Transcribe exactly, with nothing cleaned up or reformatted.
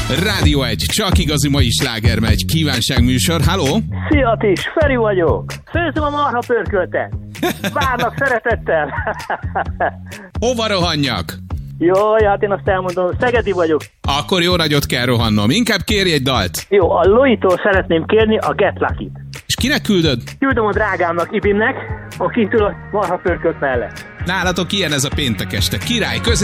Rádió egy, csak igazi mai sláger megy. Kívánságműsor, halló? Szia Tis, Feri vagyok. Főzöm a marha pörköltet. Várnak szeretettel. Hova rohanjak? Jaj, hát én azt elmondom, szegedi vagyok. Akkor jó nagyot kell rohannom. Inkább kérj egy dalt. Jó, a Loitól szeretném kérni a Get Lucky-t. És kinek küldöd? Küldöm a drágámnak, Ibimnek, aki ül a marha pörkölt mellett. Nálatok ilyen ez a péntek este. Király, közé